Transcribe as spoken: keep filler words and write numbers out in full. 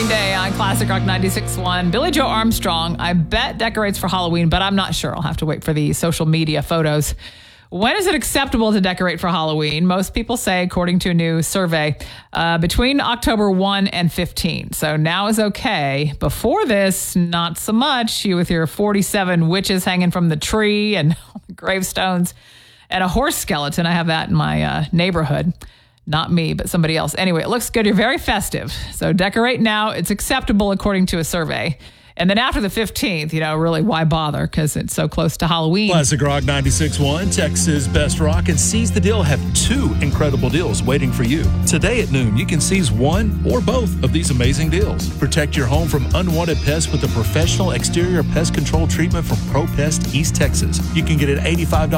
Green Day on Classic Rock ninety-six point one. Billy Joe Armstrong, I bet, decorates for Halloween, but I'm not sure. I'll have to wait for the social media photos. When is it acceptable to decorate for Halloween? Most people say, according to a new survey, uh, between October first and fifteenth. So now is okay. Before this, not so much. You with your forty-seven witches hanging from the tree and gravestones and a horse skeleton. I have that in my uh, neighborhood. Not me, but somebody else. Anyway, it looks good. You're very festive. So decorate now. It's acceptable according to a survey. And then after the fifteenth, you know, really, why bother? Because it's so close to Halloween. Classic Rock ninety-six point one, Texas Best Rock, and Seize the Deal have two incredible deals waiting for you. Today at noon, you can seize one or both of these amazing deals. Protect your home from unwanted pests with a professional exterior pest control treatment from ProPest East Texas. You can get it eighty-five dollars